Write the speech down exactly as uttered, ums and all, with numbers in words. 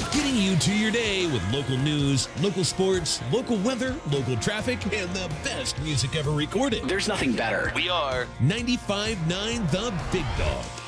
Getting you to your day with local news, local sports, local weather, local traffic, and the best music ever recorded. There's nothing better. We are ninety-five point nine The Big Dog.